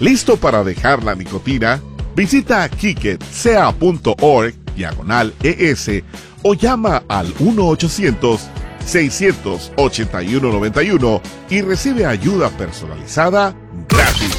¿Listo para dejar la nicotina? Visita kicketsea.org/ES o llama al 1-800-681-9191 y recibe ayuda personalizada gratis.